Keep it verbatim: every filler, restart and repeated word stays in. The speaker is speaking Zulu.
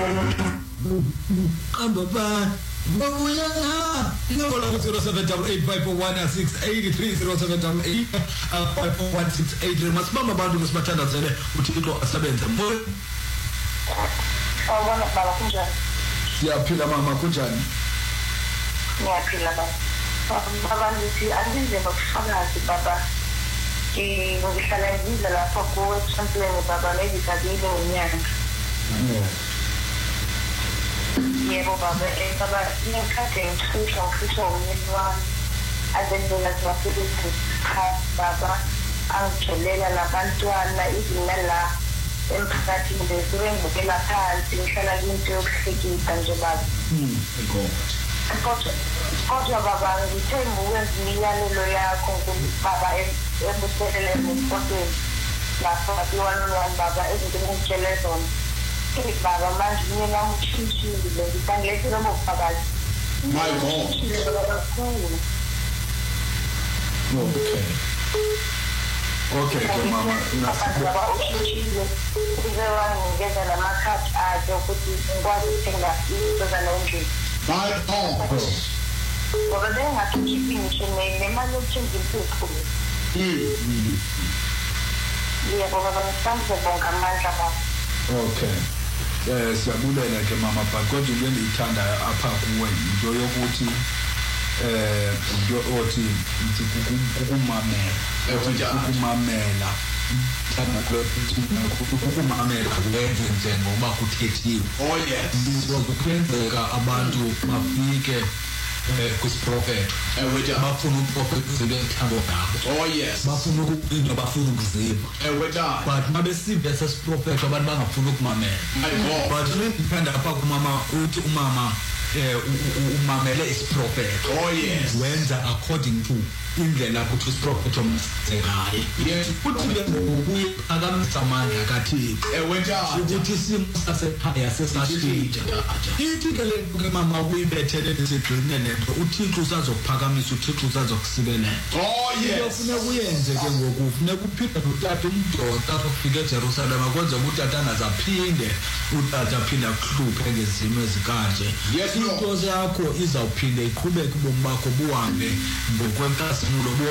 Baba. zero seven double eight five four one six eight three zero seven double eight five four one six eight masibamba abantu masibathandazele uThixo asebenze mbo awubona baba kunjani siyaphila mama kunjani ngiyaphila baba baba ngithi angize ngokufakazi baba eh ngihlala ngidla lapha kuwe champion baba ngizikabile ngonyaka yebo baba eh baba ngikhathe ngithusha ngithusha umyeni wami azenzela zibaphilisi cha baba angitholela labantwana izinala emphakathini besuke ngibukela phansi ngihlala into yokuhlekisa nje baba kodwa kodwa baba ngithemba ukwenza imiyalelo yakho baba ebuselele nempotweni lapho abiwanwa baba ezinto engitshele zona baba manje mina ngishintshile ngibangeke noma ubufakazi my god okay okay ke mama baba ushintshile uzewa ngeza namakhadi akhe ukuthi ngikwazi ukuthenga izinto zalendlu my god ngoba bengathi ngisho nemali yokuthenga impuphu mm yebo baba ngisambe bonke amandla baba okay eh siyabulela ke mama kodwa into endiyithanda apha kuwe into yokuthi eh into othi ngithi kukumamela ukumamela ukumamela kuwenze njengoba kuthethiwe oh yes ngokukwenzeka abantu bafike kusiprofeta ewe bafuna uprofeta zibethando ngabo oh yes bafuna ukuqina bafuna ukuziva ewe da but mabesive sesiprofeta abantu bangafuna ukumamela but ngithanda apha kumama uthi umama eh umamele isiprofeta oh yes wenza according to indlela ukuthi isiprofeta umsebenzayo yes futhi ngokuye akamisa amandla kaThixo ewe da ukuthi isimo sasekhaya sesashitsha ithi ke le mama uyibethele lesigcine lento uThixo usazokuphakamisa uThixo usazokusibelela oh yes ufuna kuyenze ke ngoku ufuna kuphinde utata umdoda afike eJerusalem akwenza ukuthi utata azaphinde utata aphinda kuhluphe ngezimo ezikanje yes into yakho izawuphinde iqhubeke ubomi bakho buhambe ngokwenkazimulo